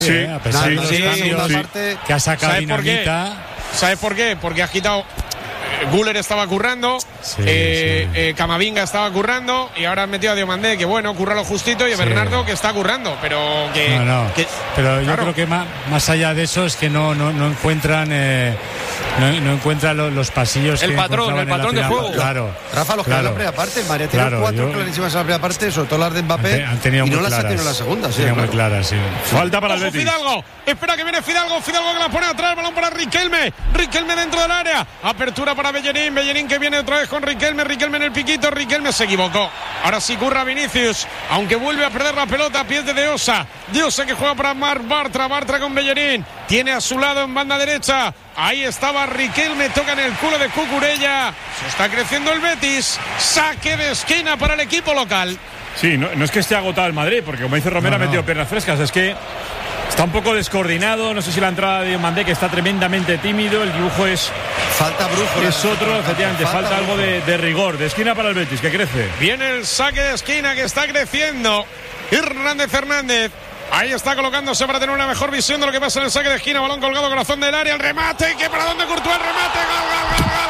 Sí, a pesar de los cambios que ha sacado Dinamita. ¿Sabes por qué? Porque ha quitado. Güler estaba currando, Camavinga estaba currando y ahora han metido a Diomandé, que bueno, curra lo justito, y a Bernardo, que está currando, pero que... Pero yo creo que más allá de eso es que no encuentran no encuentran los pasillos. El patrón de juego. Claro. Rafa, los que en la primera parte, el María tiene 4 clarísimas en la primera parte, sobre todo las de Mbappé, han tenido y muy no las ha claras. tenido en la segunda. Sí, muy claras, sí. Falta para el Betis. Fidalgo, espera que viene Fidalgo que la pone atrás, balón para Riquelme dentro del área, apertura para Bellerín que viene otra vez con Riquelme en el piquito, Riquelme se equivocó, ahora sí curra Vinicius, aunque vuelve a perder la pelota a pies de Deosa que juega para Bartra con Bellerín, tiene a su lado en banda derecha, ahí estaba Riquelme, toca en el culo de Cucurella, se está creciendo el Betis, saque de esquina para el equipo local. Sí, no es que esté agotado el Madrid, porque como dice Romero, ha metido piernas frescas, es que está un poco descoordinado, no sé si la entrada de Diomandé, que está tremendamente tímido, el dibujo es... Falta brújula. Es otro, efectivamente, falta algo de rigor, de esquina para el Betis, que crece. Viene el saque de esquina que está creciendo. Hernández. Ahí está colocándose para tener una mejor visión de lo que pasa en el saque de esquina. Balón colgado, corazón del área, el remate, que para dónde Courtois, el remate, gol.